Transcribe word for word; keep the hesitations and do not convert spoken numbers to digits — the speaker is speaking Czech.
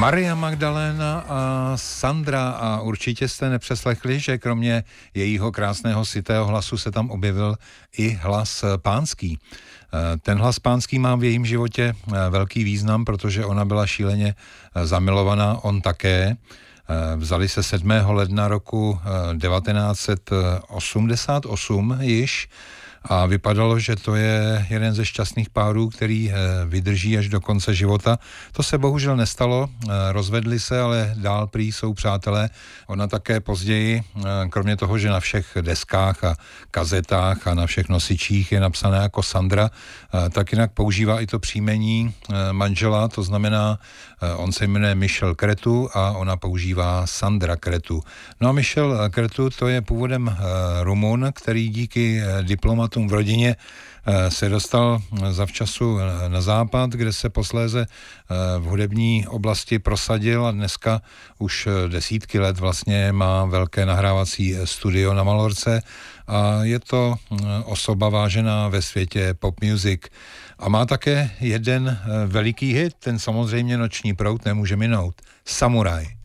Maria Magdalena a Sandra, a určitě jste nepřeslechli, že kromě jejího krásného sytého hlasu se tam objevil i hlas pánský. Ten hlas pánský má v jejím životě velký význam, protože ona byla šíleně zamilovaná, on také. Vzali se sedmého ledna roku devatenáct set osmdesát osm již a vypadalo, že to je jeden ze šťastných párů, který vydrží až do konce života. To se bohužel nestalo, rozvedli se, ale dál prý jsou přátelé. Ona také později, kromě toho, že na všech deskách a kazetách a na všech nosičích je napsané jako Sandra, tak jinak používá i to příjmení manžela, to znamená, on se jmenuje Michel Cretu a ona používá Sandra Cretu. No a Michel Cretu to je původem Rumun, který díky diplomatům v rodině se dostal zavčasu na západ, kde se posléze v hudební oblasti prosadil a dneska už desítky let vlastně má velké nahrávací studio na Malorce a je to osoba vážená ve světě pop music. A má také jeden veliký hit, ten samozřejmě Noční proud nemůže minout. Samuraj.